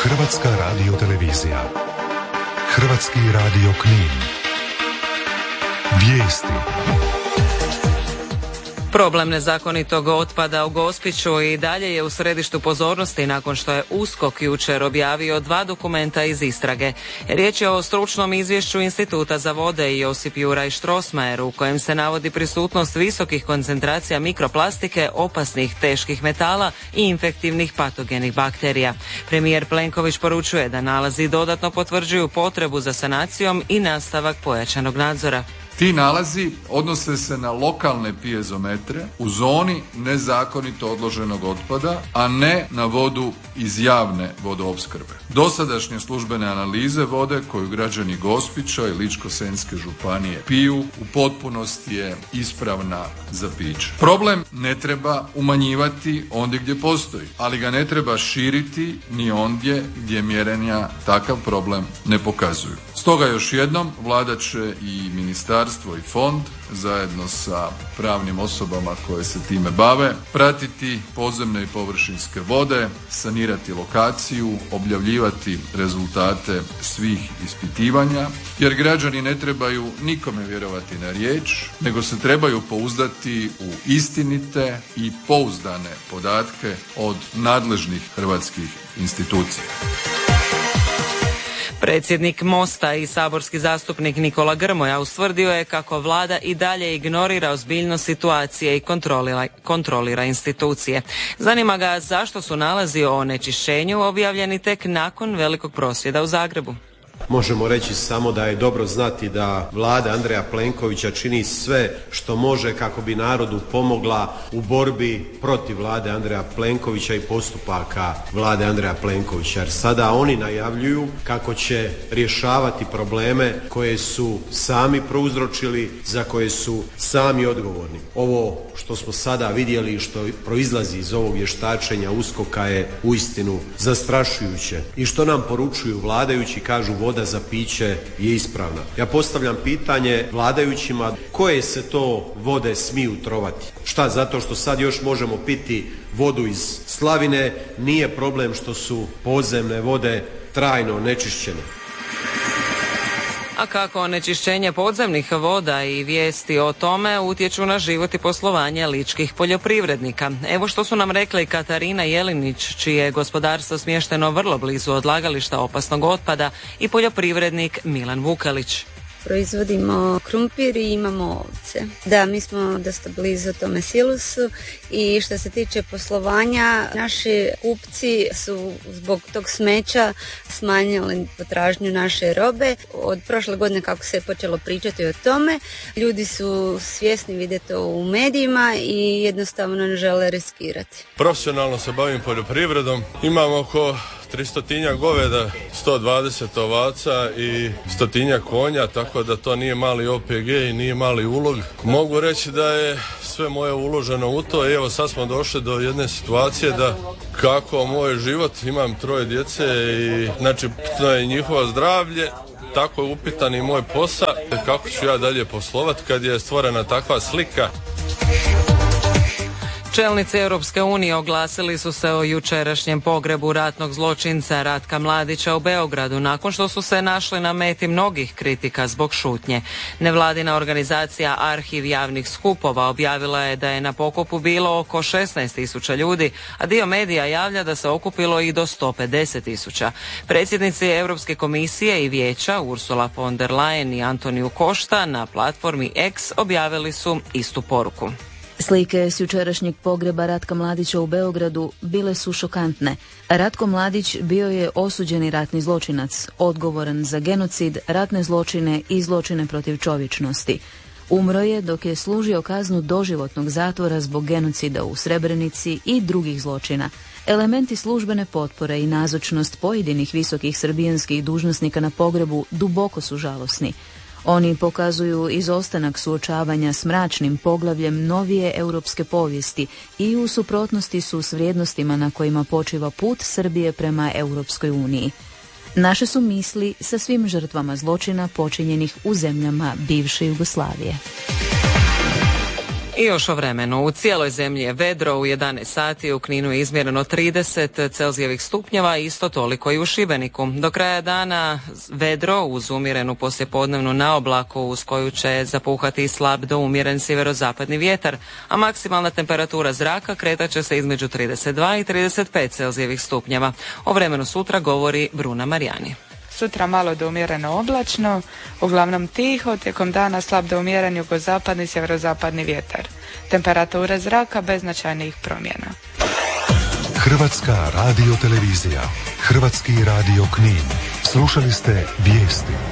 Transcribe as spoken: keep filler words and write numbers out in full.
Hrvatska radiotelevizija. Hrvatski radio Knin. Vijesti. Problem nezakonitog otpada u Gospiću i dalje je u središtu pozornosti nakon što je USKOK jučer objavio dva dokumenta iz istrage. Riječ je o stručnom izvješću Instituta za vode Josip Juraj Strossmayer u kojem se navodi prisutnost visokih koncentracija mikroplastike, opasnih teških metala i infektivnih patogenih bakterija. Premijer Plenković poručuje da nalazi dodatno potvrđuju potrebu za sanacijom i nastavak pojačanog nadzora. Ti nalazi odnose se na lokalne pijezometre u zoni nezakonito odloženog otpada, a ne na vodu iz javne vodoopskrbe. Dosadašnje službene analize vode koju građani Gospića i Ličko-senjske županije piju u potpunosti je ispravna za piće. Problem ne treba umanjivati ondje gdje postoji, ali ga ne treba širiti ni ondje gdje mjerenja takav problem ne pokazuju. Stoga još jednom Vlada će i ministarstvo i fond zajedno sa pravnim osobama koje se time bave pratiti podzemne i površinske vode, sanirati lokaciju, objavljivati rezultate svih ispitivanja, jer građani ne trebaju nikome vjerovati na riječ, nego se trebaju pouzdati u istinite i pouzdane podatke od nadležnih hrvatskih institucija. Predsjednik Mosta i saborski zastupnik Nikola Grmoja ustvrdio je kako vlada i dalje ignorira ozbiljnost situacije i kontrolira, kontrolira institucije. Zanima ga zašto su nalazi o onečišćenju objavljeni tek nakon velikog prosvjeda u Zagrebu. Možemo reći samo da je dobro znati da vlada Andreja Plenkovića čini sve što može kako bi narodu pomogla u borbi protiv vlade Andreja Plenkovića i postupaka vlade Andreja Plenkovića. Jer sada oni najavljuju kako će rješavati probleme koje su sami prouzročili, za koje su sami odgovorni. Ovo što smo sada vidjeli i što proizlazi iz ovog vještačenja USKOK-a je uistinu zastrašujuće. I što nam poručuju vladajući, kažu voda za piće je ispravna. Ja postavljam pitanje vladajućima koje se to vode smiju trovati. Šta, zato što sad još možemo piti vodu iz slavine, nije problem što su podzemne vode trajno onečišćene. A kako onečišćenje podzemnih voda i vijesti o tome utječu na život i poslovanje ličkih poljoprivrednika? Evo što su nam rekli Katarina Jelinić, čije je gospodarstvo smješteno vrlo blizu odlagališta opasnog otpada, i poljoprivrednik Milan Vukelić. Proizvodimo krumpir i imamo ovce. Da, mi smo dosta blizu tome silusu i što se tiče poslovanja, naši kupci su zbog tog smeća smanjili potražnju naše robe. Od prošle godine kako se je počelo pričati o tome, ljudi su svjesni, vide to u medijima i jednostavno ne žele riskirati. Profesionalno se bavim poljoprivredom, imam oko tristotinjak goveda, sto dvadeset ovaca i stotinjak konja, tako da to nije mali O P G i nije mali ulog. Mogu reći da je sve moje uloženo u to i evo sad smo došli do jedne situacije da kako moj život, imam troje djece i znači pitno je njihovo zdravlje, tako je upitan i moj posao, kako ću ja dalje poslovat kad je stvorena takva slika. Čelnici Europske unije oglasili su se o jučerašnjem pogrebu ratnog zločinca Ratka Mladića u Beogradu nakon što su se našli na meti mnogih kritika zbog šutnje. Nevladina organizacija Arhiv javnih skupova objavila je da je na pokopu bilo oko šesnaest tisuća ljudi, a dio medija javlja da se okupilo i do sto pedeset tisuća. Predsjednici Europske komisije i vijeća Ursula von der Leyen i Antoniju Košta na platformi X objavili su istu poruku. Slike s jučerašnjeg pogreba Ratka Mladića u Beogradu bile su šokantne. Ratko Mladić bio je osuđeni ratni zločinac, odgovoran za genocid, ratne zločine i zločine protiv čovječnosti. Umro je dok je služio kaznu doživotnog zatvora zbog genocida u Srebrenici i drugih zločina. Elementi službene potpore i nazočnost pojedinih visokih srbijanskih dužnosnika na pogrebu duboko su žalosni. Oni pokazuju izostanak suočavanja s mračnim poglavljem novije europske povijesti i u suprotnosti su s vrijednostima na kojima počiva put Srbije prema Europskoj uniji. Naše su misli sa svim žrtvama zločina počinjenih u zemljama bivše Jugoslavije. I još o vremenu. U cijeloj zemlji je vedro, u jedanaest sati u Kninu je izmjereno trideset Celzijevih stupnjeva, isto toliko i u Šibeniku. Do kraja dana vedro uz umjerenu poslijepodnevnu naoblaku uz koju će zapuhati slab do umjeren sjeverozapadni vjetar, a maksimalna temperatura zraka kretat će se između trideset dva i trideset pet Celzijevih stupnjeva. O vremenu sutra govori Bruna Marijani. Sutra malo do umjereno oblačno, uglavnom tiho, tijekom dana slab do umjeren jugozapadni i sjeverozapadni vjetar. Temperatura zraka bez značajnih promjena. Hrvatska radiotelevizija, Hrvatski radio Knin. Slušali ste vijesti.